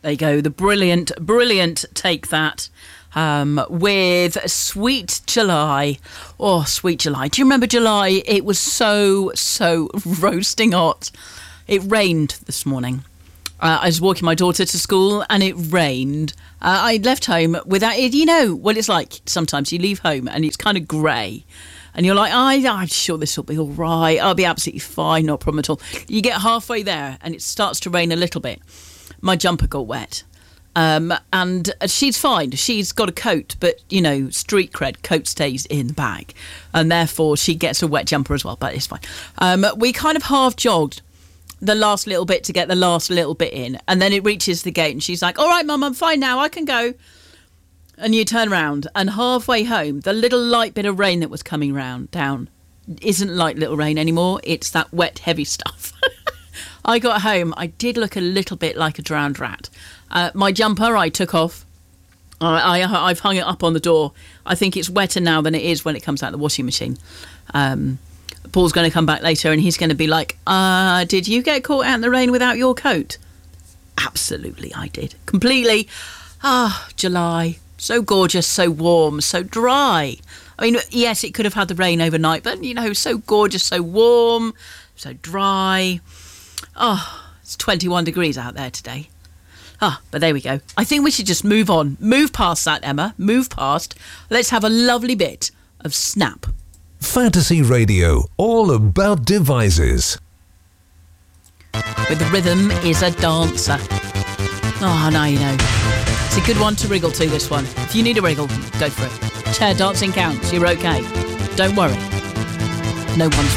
There you go. The brilliant Take That with Sweet July. Oh, Sweet July. Do you remember July? It was so roasting hot. It rained this morning. I was walking my daughter to school and it rained. I left home without it. You know what it's like sometimes. You leave home and it's kind of grey. And you're like, I'm sure this will be all right. I'll be absolutely fine, no problem at all. You get halfway there and it starts to rain a little bit. My jumper got wet. And she's fine. She's got a coat, but, you know, street cred, coat stays in the bag. And therefore she gets a wet jumper as well, but it's fine. We kind of half jogged the last little bit to get the last little bit in. And then it reaches the gate and she's like, all right, Mum, I'm fine now. I can go. And you turn around and halfway home, the little light bit of rain that was coming down isn't like little rain anymore. It's that wet, heavy stuff. I got home. I did look a little bit like a drowned rat. My jumper I took off. I've hung it up on the door. I think it's wetter now than it is when it comes out of the washing machine. Paul's going to come back later and he's going to be like, did you get caught out in the rain without your coat? Absolutely, I did. Completely. July. So gorgeous, so warm, so dry. I mean, yes, it could have had the rain overnight, but, you know, so gorgeous, so warm, so dry. It's 21 degrees out there today. But there we go. I think we should just move on. Move past that, Emma. Move past. Let's have a lovely bit of Snap. Fantasy Radio, all about devices. With the rhythm is a dancer. Now you know. It's a good one to wriggle to, this one. If you need a wriggle, go for it. Chair dancing counts. You're okay. Don't worry. No one's